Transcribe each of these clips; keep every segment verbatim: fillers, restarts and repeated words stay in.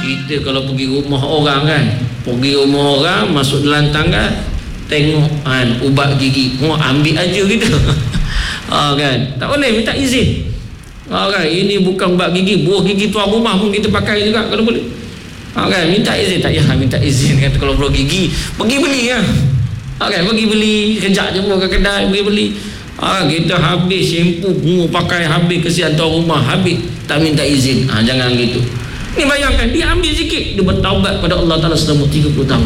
kita kalau pergi rumah orang kan, pergi rumah orang, masuk dalam tangga, tengok kan ubat gigi, oh ambil aja gitu. Ha, kan tak boleh, minta izin. Ha, kan ini bukan ubat gigi, buah gigi tuan rumah pun kita pakai juga kalau boleh. Ha, kan minta izin, tak payah minta izin kan. Kalau buah gigi pergi beli kan. Ha, kan pergi beli, kejap je ke kedai pergi beli. Ha, kita habis shampoo bunga pakai habis, kesian tuan rumah habis, tak minta izin. Ha, jangan gitu. Ni bayangkan dia ambil sikit, dia bertaubat pada Allah Ta'ala selama tiga puluh tahun.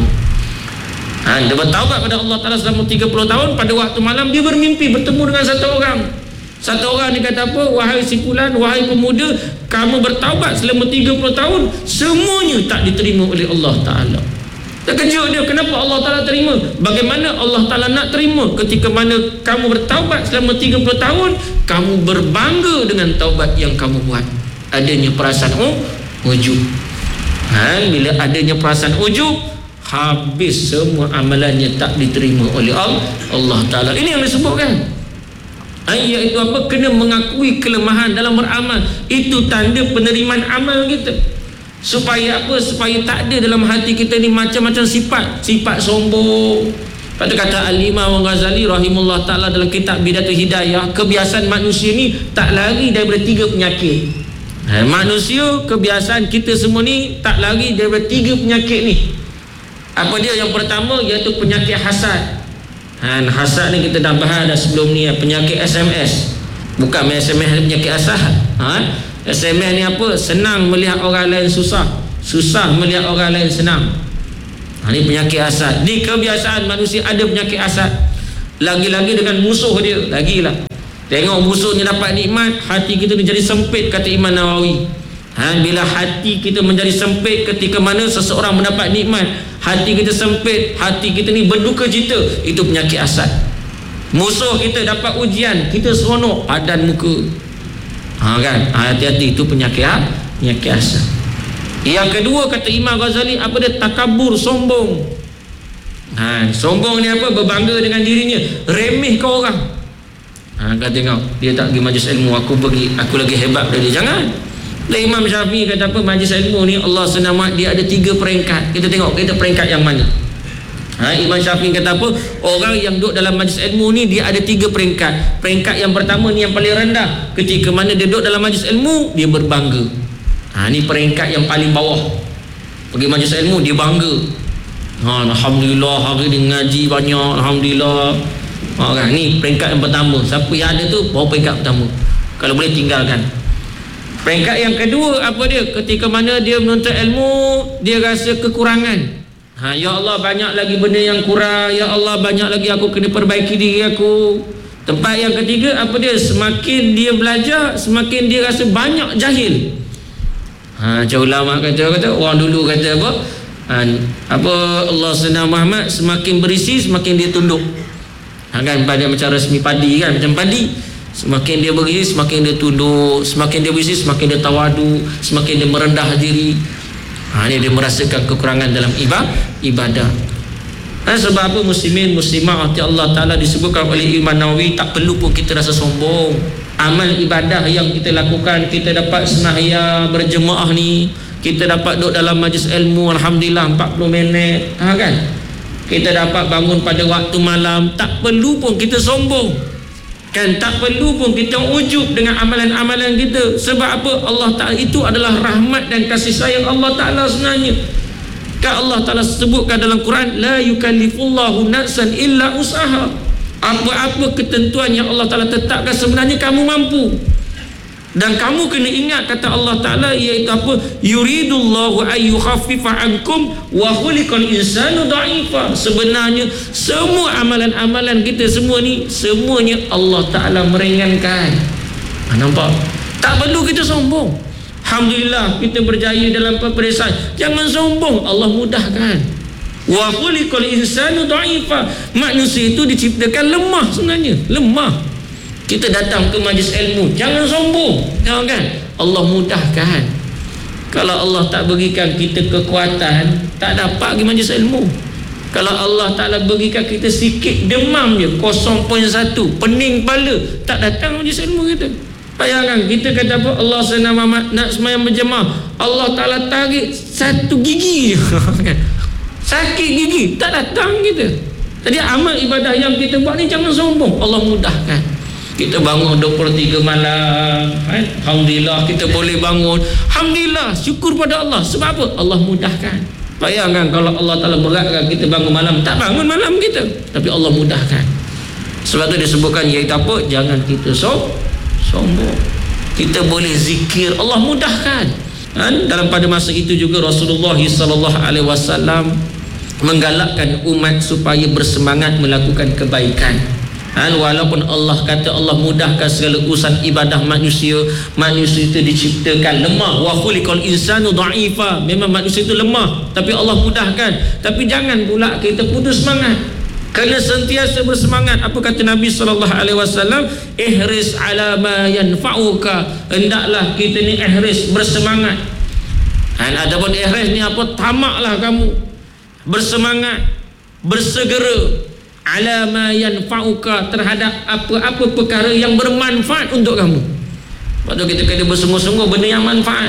Ha, dia bertaubat pada Allah Ta'ala selama tiga puluh tahun. Pada waktu malam dia bermimpi bertemu dengan satu orang. Satu orang dia kata apa? Wahai si fulan, wahai pemuda, kamu bertaubat selama tiga puluh tahun, semuanya tak diterima oleh Allah Ta'ala. Terkejut dia, kenapa Allah Ta'ala terima? Bagaimana Allah Ta'ala nak terima ketika mana kamu bertaubat selama tiga puluh tahun, kamu berbangga dengan taubat yang kamu buat. Adanya perasaan oh, ujub. Ha, bila adanya perasaan ujub, habis semua amalannya tak diterima oleh Allah, Allah Ta'ala. Ini yang disebutkan. Iaitu apa? Kena mengakui kelemahan dalam beramal. Itu tanda penerimaan amal kita. Supaya apa? Supaya tak ada dalam hati kita ni macam-macam sifat. Sifat sombong. Lepas tu kata Al-Imam Ghazali rahimahullah ta'ala dalam kitab Bidatul Hidayah, kebiasaan manusia ni tak lari daripada tiga penyakit. Ha, manusia, kebiasaan kita semua ni tak lari daripada tiga penyakit ni. Apa dia? Yang pertama iaitu penyakit hasad. Ha, hasad ni kita dah bahas dah sebelum ni, penyakit S M S. Bukan S M S penyakit hasad. Ha? S M S ni apa? Senang melihat orang lain susah, susah melihat orang lain senang. Ha, ni penyakit hasad. Ni kebiasaan manusia ada penyakit hasad. Lagi-lagi dengan musuh dia, lagilah. Tengok musuhnya dapat nikmat, hati kita ni jadi sempit, kata Imam Nawawi. Ha, bila hati kita menjadi sempit ketika mana seseorang mendapat nikmat, hati kita sempit, hati kita ni berduka cita, itu penyakit hasad. Musuh kita dapat ujian, kita seronok, padan muka. Ha, kan? Hati-hati, itu penyakit ha? penyakit hasad. Yang kedua kata Imam Ghazali, apa dia? Takabur, sombong. Ha, sombong ni apa? Berbangga dengan dirinya, remeh ke orang. Ha, kata tengok, dia tak pergi majlis ilmu, aku pergi, aku lagi hebat dari dia. Jangan. Dan Imam Syafi'i kata apa? Majlis ilmu ni Allah senamat dia ada tiga peringkat. Kita tengok kita peringkat yang mana. Ha, Imam Syafi'i kata apa? Orang yang duduk dalam majlis ilmu ni dia ada tiga peringkat. Peringkat yang pertama ni yang paling rendah. Ketika mana dia duduk dalam majlis ilmu, dia berbangga. Ha, ni peringkat yang paling bawah. Pergi majlis ilmu dia bangga. Ha, alhamdulillah hari ni ngaji banyak, alhamdulillah. Ha, kan? Ni peringkat yang pertama. Siapa yang ada tu bawa peringkat pertama. Kalau boleh tinggalkan. Peringkat yang kedua apa dia? Ketika mana dia menuntut ilmu, dia rasa kekurangan. Ha, ya Allah banyak lagi benda yang kurang, ya Allah banyak lagi aku kena perbaiki diri aku. Tempat yang ketiga apa dia? Semakin dia belajar, semakin dia rasa banyak jahil. Ha, macam ulama kata, kata orang dulu kata apa? Ha, apa Allah Subhanahu Muhammad semakin berisi semakin dia tunduk. Ha, kan pada macam resmi padi kan, macam padi. Semakin dia berisi, semakin dia tunduk. Semakin dia berisi, semakin dia tawadu. Semakin dia merendah diri. Ha, ni dia merasakan kekurangan dalam ibadah. Ha, sebab apa muslimin muslimah hati Allah Ta'ala disebutkan oleh Imam Nawawi, tak perlu pun kita rasa sombong. Amal ibadah yang kita lakukan, kita dapat sembahyang berjemaah ni, kita dapat duduk dalam majlis ilmu alhamdulillah empat puluh minit. Ha, kan? Kita dapat bangun pada waktu malam, tak perlu pun kita sombong. Kan tak perlu pun kita ujub dengan amalan-amalan kita. Sebab apa? Allah Ta'ala itu adalah rahmat dan kasih sayang Allah Ta'ala sebenarnya. Kan Allah Ta'ala sebutkan dalam Quran, la yukallifullahu nafsan illa usaha. Apa-apa ketentuan yang Allah Ta'ala tetapkan sebenarnya kamu mampu. Dan kamu kena ingat kata Allah Ta'ala, iaitu apa? Yuridullahu ayyukhaffifa ankum wa khuliqal insanu dha'ifa. Sebenarnya semua amalan-amalan kita semua ni, semuanya Allah Ta'ala meringankan. Ha, nampak? Tak perlu kita sombong. Alhamdulillah kita berjaya dalam peperiksaan. Jangan sombong, Allah mudahkan. Wa khuliqal insanu dha'ifa. Manusia itu diciptakan lemah sebenarnya, lemah. Kita datang ke majlis ilmu, jangan sombong. Jangan kan? Allah mudahkan. Kalau Allah tak berikan kita kekuatan, tak dapat pergi majlis ilmu. Kalau Allah Ta'ala berikan kita sikit demam je, kosong perpuluhan satu, pening kepala, tak datang majlis ilmu kita. Bayangkan kita kata apa, Allah senang Muhammad nak sembahyang berjemaah, Allah Ta'ala tarik satu gigi sakit gigi, tak datang kita. Jadi amal ibadah yang kita buat ni jangan sombong, Allah mudahkan. Kita bangun dua puluh tiga malam, eh? Alhamdulillah kita boleh bangun, Alhamdulillah, syukur pada Allah. Sebab apa? Allah mudahkan. Bayangkan kalau Allah Ta'ala beratkan kita bangun malam, tak bangun malam kita, tapi Allah mudahkan. Sebab tu disebutkan, iaitu apa? Jangan kita so, sombong. Kita boleh zikir, Allah mudahkan. Dan dalam pada masa itu juga Rasulullah sallallahu alaihi wasallam menggalakkan umat supaya bersemangat melakukan kebaikan. Dan walaupun Allah kata Allah mudahkan segala urusan ibadah manusia, manusia itu diciptakan lemah. Wa khuliqal insanu dha'ifa, memang manusia itu lemah, tapi Allah mudahkan. Tapi jangan pula kita putus semangat, kena sentiasa bersemangat. Apa kata Nabi sallallahu alaihi wasallam? Ihris ala ma yanfa'uka, hendaklah kita ni ihris, bersemangat. Dan adapun ihris ni apa? Tamaklah kamu, bersemangat, bersegera ala ma yanfa'uka, terhadap apa-apa perkara yang bermanfaat untuk kamu. Sebab tu kita kena bersungguh-sungguh benda yang manfaat.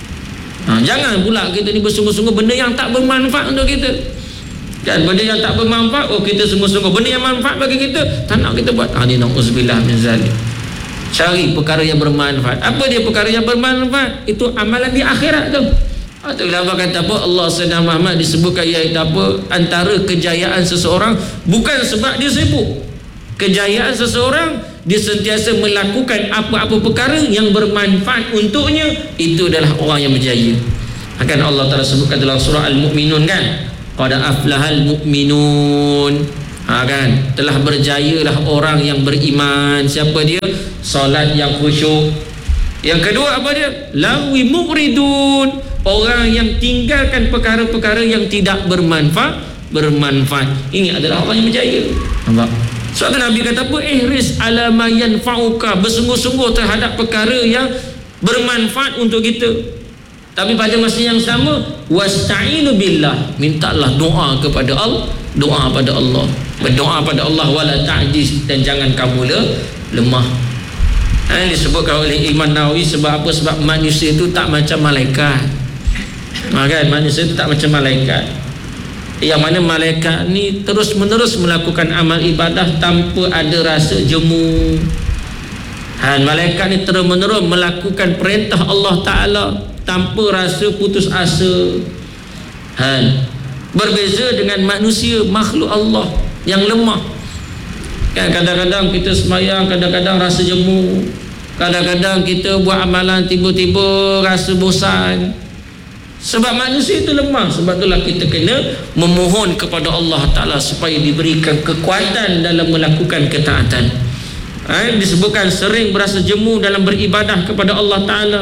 Ha, jangan pula kita ni bersungguh-sungguh benda yang tak bermanfaat untuk kita. Dan benda yang tak bermanfaat, oh kita sungguh-sungguh benda yang manfaat bagi kita, tak nak kita buat. Ha, ni na'udzubillah min zalik. Cari perkara yang bermanfaat. Apa dia perkara yang bermanfaat? Itu amalan di akhirat tu. Atau Allah kata apa? Allah sedang Muhammad disebutkan iaitu apa? Antara kejayaan seseorang bukan sebab dia sibuk. Kejayaan seseorang, dia sentiasa melakukan apa-apa perkara yang bermanfaat untuknya. Itu adalah orang yang berjaya. Akan Allah Ta'ala sebutkan dalam surah Al-Mu'minun kan, qad aflahal mu'minun, ha, kan, telah berjayalah orang yang beriman. Siapa dia? Solat yang khusyuk. Yang kedua apa dia? Lawi mu'ridun, orang yang tinggalkan perkara-perkara yang tidak bermanfaat bermanfaat. Ini adalah orang yang berjaya. Nampak? Sebab tu Nabi kata apa? Ihris ala ma yanfa'uka, bersungguh-sungguh terhadap perkara yang bermanfaat untuk kita. Tapi pada masa yang sama, wasta'inu billah, mintalah doa kepada Allah, doa pada Allah, berdoa pada Allah, wala ta'jiz, dan jangan kamu le, lemah. Ini disebutkan oleh Imam Nawawi. Sebab apa? Sebab manusia itu tak macam malaikat. Ha, kan? Manusia itu tak macam malaikat, yang mana malaikat ni terus menerus melakukan amal ibadah tanpa ada rasa jemu. Ha, malaikat ni terus menerus melakukan perintah Allah Ta'ala tanpa rasa putus asa. Ha, berbeza dengan manusia, makhluk Allah yang lemah. Kan kadang-kadang kita sembahyang, kadang-kadang rasa jemu, kadang-kadang kita buat amalan tiba-tiba rasa bosan. Sebab manusia itu lemah. Sebab itulah kita kena memohon kepada Allah Ta'ala supaya diberikan kekuatan dalam melakukan ketaatan. Ha, disebutkan sering berasa jemu dalam beribadah kepada Allah Ta'ala,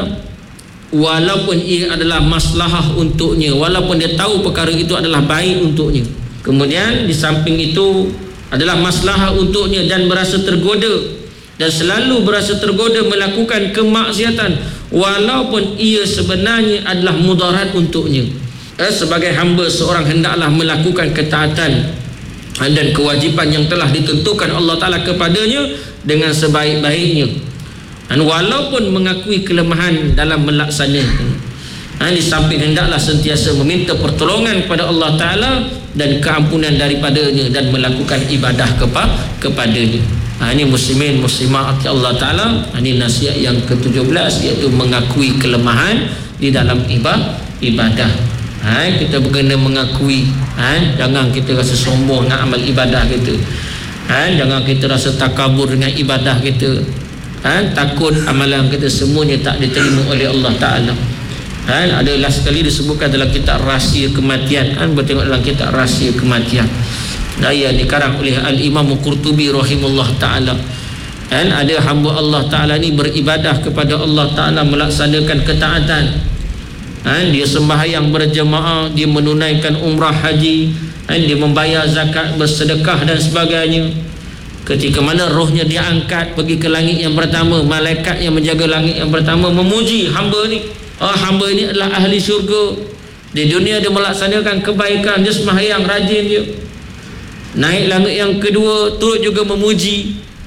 walaupun ia adalah maslahah untuknya, walaupun dia tahu perkara itu adalah baik untuknya. Kemudian di samping itu adalah maslahah untuknya, dan berasa tergoda, dan selalu berasa tergoda melakukan kemaksiatan walaupun ia sebenarnya adalah mudarat untuknya. Eh, sebagai hamba, seorang hendaklah melakukan ketaatan dan kewajipan yang telah ditentukan Allah Ta'ala kepadanya dengan sebaik-baiknya, dan walaupun mengakui kelemahan dalam melaksanakan. Ha, di samping hendaklah sentiasa meminta pertolongan kepada Allah Ta'ala dan keampunan daripadanya, dan melakukan ibadah kepa, kepadanya. Ha, ini muslimin muslimat Allah Ta'ala. Ha, ini nasihat yang ke tujuh belas, iaitu mengakui kelemahan di dalam ibadah. ibadah. Ha, kita kena mengakui. Ha, jangan kita rasa sombong dengan amal ibadah kita. Ha, jangan kita rasa takabur dengan ibadah kita. Ha, takut amalan kita semuanya tak diterima oleh Allah Ta'ala. Ha, adalah sekali disebutkan dalam kitab Rahsia Kematian. Ha, bertengok dalam kitab Rahsia Kematian. Daya dikarang oleh Al-Imam Qurtubi rahimahullah ta'ala. Dan ada hamba Allah Ta'ala ni beribadah kepada Allah Ta'ala, melaksanakan ketaatan. Ha, dia sembahyang berjemaah, dia menunaikan umrah haji, ha, dia membayar zakat, bersedekah dan sebagainya. Ketika mana rohnya diangkat pergi ke langit yang pertama, malaikat yang menjaga langit yang pertama memuji hamba ni. Oh, hamba ini adalah ahli syurga. Di dunia dia melaksanakan kebaikan, dia sembahyang rajin dia. Naik langit yang kedua, turut juga memuji.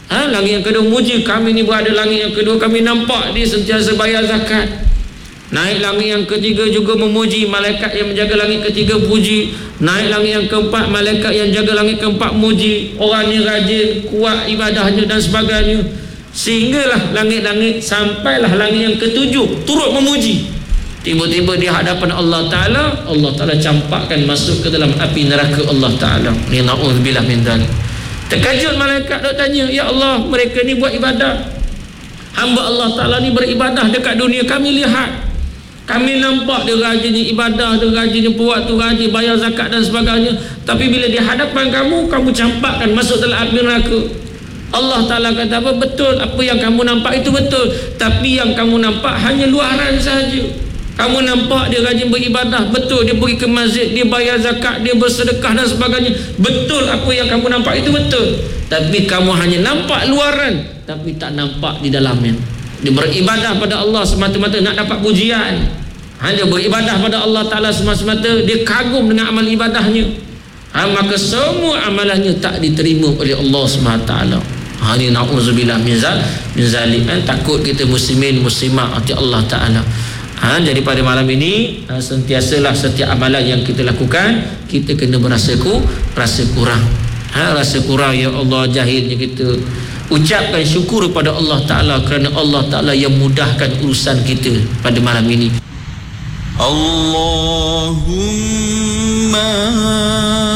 Ha, langit yang kedua muji, kami ni berada langit yang kedua, kami nampak dia sentiasa bayar zakat. Naik langit yang ketiga juga memuji, malaikat yang menjaga langit ketiga puji. Naik langit yang keempat, malaikat yang jaga langit keempat muji. Orangnya rajin, kuat ibadahnya dan sebagainya. Sehinggalah langit-langit sampailah langit yang ketujuh turut memuji. Tiba-tiba di hadapan Allah Ta'ala, Allah Ta'ala campakkan masuk ke dalam api neraka Allah Ta'ala. Ni na'udzubillah min dzalik. Terkejut malaikat dok tanya, ya Allah, mereka ni buat ibadah, hamba Allah Ta'ala ni beribadah dekat dunia, kami lihat, kami nampak dia rajinnya ibadah, dia rajinnya puasa, rajin bayar zakat dan sebagainya. Tapi bila di hadapan kamu, kamu campakkan masuk dalam api neraka. Allah Ta'ala kata apa? Betul, apa yang kamu nampak itu betul, tapi yang kamu nampak hanya luaran saja. Kamu nampak dia rajin beribadah, betul, dia pergi ke masjid, dia bayar zakat, dia bersedekah dan sebagainya, betul, apa yang kamu nampak itu betul, tapi kamu hanya nampak luaran, tapi tak nampak di dalamnya. Dia beribadah pada Allah semata-mata nak dapat pujian, hanya beribadah pada Allah Ta'ala semata-mata, dia kagum dengan amal ibadahnya, ha, maka semua amalannya tak diterima oleh Allah subhanahu wa taala. Ha, ni na'udzubillah min zalik. Eh, takut kita muslimin muslimat hati Allah Ta'ala. Ha, jadi pada malam ini, ha, sentiasalah setiap amalan yang kita lakukan, kita kena berasa ku, rasa kurang. Ha, rasa kurang, ya Allah, jahilnya kita. Ucapkan syukur kepada Allah Ta'ala kerana Allah Ta'ala yang mudahkan urusan kita pada malam ini. Allahumma